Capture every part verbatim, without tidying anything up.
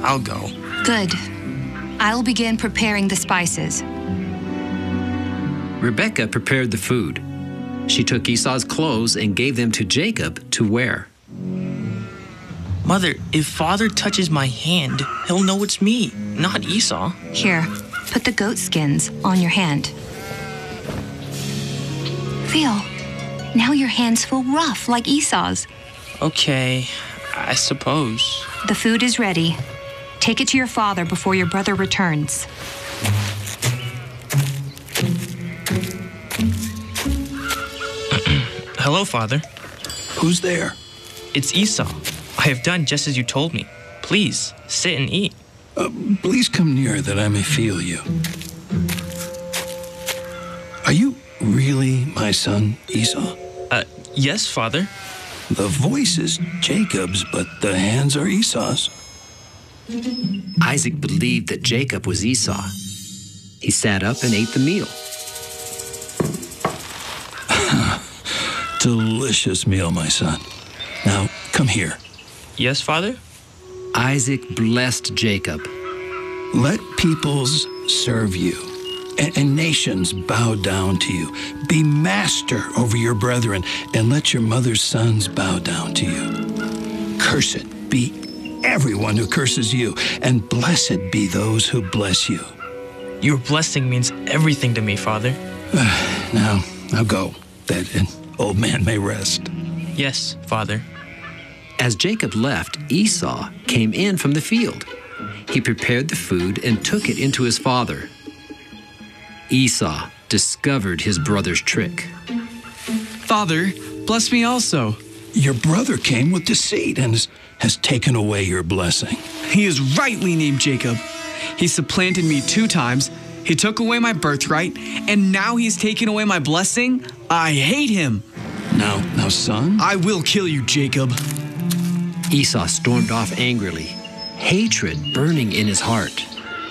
I'll go. Good. I'll begin preparing the spices. Rebekah prepared the food. She took Esau's clothes and gave them to Jacob to wear. Mother, if Father touches my hand, he'll know it's me, not Esau. Here, put the goat skins on your hand. Feel. Now your hands feel rough like Esau's. Okay, I suppose. The food is ready. Take it to your father before your brother returns. Hello, Father. Who's there? It's Esau. I have done just as you told me. Please, sit and eat. Uh, please come near that I may feel you. Are you really my son, Esau? Uh, yes, Father. The voice is Jacob's, but the hands are Esau's. Isaac believed that Jacob was Esau. He sat up and ate the meal. Delicious meal, my son. Now, come here. Yes, Father? Isaac blessed Jacob. Let peoples serve you, and, and nations bow down to you. Be master over your brethren, and let your mother's sons bow down to you. Cursed be everyone who curses you, and blessed be those who bless you. Your blessing means everything to me, Father. Now, now go, that an old man may rest. Yes, Father. As Jacob left, Esau came in from the field. He prepared the food and took it into his father. Esau discovered his brother's trick. Father, bless me also. Your brother came with deceit and has, has taken away your blessing. He is rightly named Jacob. He supplanted me two times. He took away my birthright, and now he's taken away my blessing. I hate him. Now, now, son? I will kill you, Jacob. Esau stormed off angrily, hatred burning in his heart.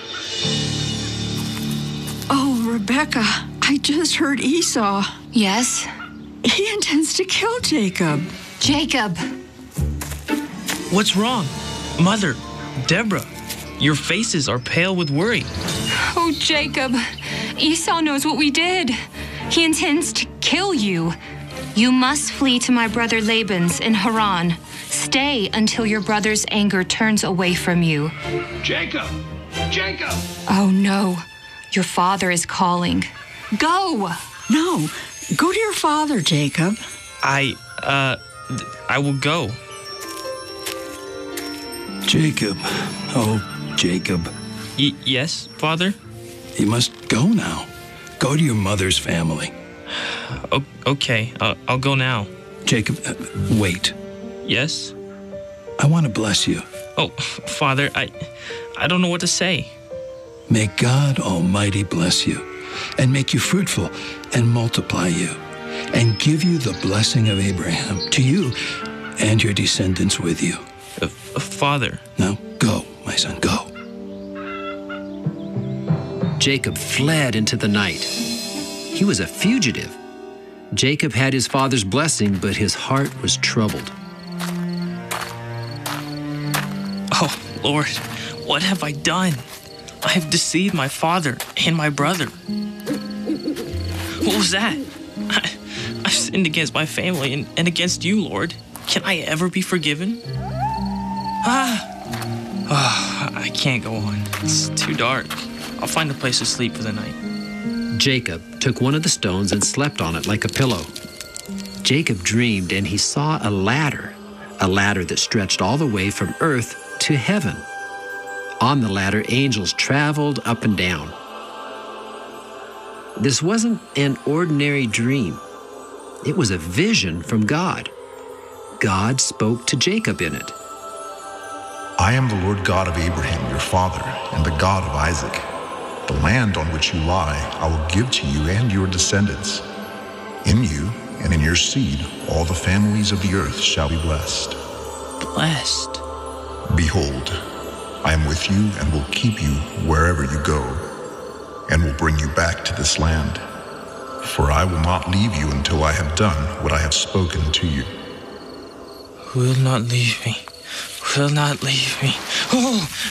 Oh, Rebekah, I just heard Esau. Yes? He intends to kill Jacob. Jacob! What's wrong? Mother, Deborah, your faces are pale with worry. Oh, Jacob, Esau knows what we did. He intends to kill you. You must flee to my brother Laban's in Haran. Stay until your brother's anger turns away from you. Jacob! Jacob! Oh, no. Your father is calling. Go! No, go to your father, Jacob. I, uh, I will go. Jacob, oh, Jacob. Y- yes, Father? You must go now. Go to your mother's family. O- okay, uh, I'll go now. Jacob, uh, wait. Yes? I want to bless you. Oh, Father, I, I don't know what to say. May God Almighty bless you and make you fruitful and multiply you and give you the blessing of Abraham to you and your descendants with you. Uh, uh, Father. Now go, my son, go. Jacob fled into the night. He was a fugitive. Jacob had his father's blessing, but his heart was troubled. Oh, Lord, what have I done? I have deceived my father and my brother. What was that? I, I've sinned against my family and, and against you, Lord. Can I ever be forgiven? Ah! Oh, I can't go on. It's too dark. I'll find a place to sleep for the night. Jacob took one of the stones and slept on it like a pillow. Jacob dreamed, and he saw a ladder, a ladder that stretched all the way from earth to heaven. On the ladder, angels traveled up and down. This wasn't an ordinary dream. It was a vision from God. God spoke to Jacob in it. I am the Lord God of Abraham, your father, and the God of Isaac. The land on which you lie, I will give to you and your descendants. In you and in your seed, all the families of the earth shall be blessed. Blessed. Behold, I am with you and will keep you wherever you go, and will bring you back to this land. For I will not leave you until I have done what I have spoken to you. Will not leave me. Will not leave me. Oh!